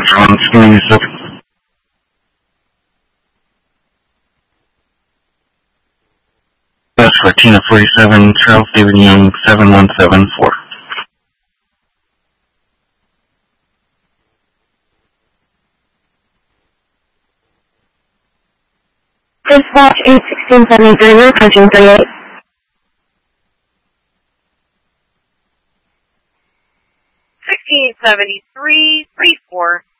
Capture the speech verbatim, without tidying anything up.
John, just give me a second. That's for Tina forty-seven, Charles David Young, seven one seven four. Dispatch eight sixteen seventy-three, approaching thirty-eight. sixteen seventy-three, three four.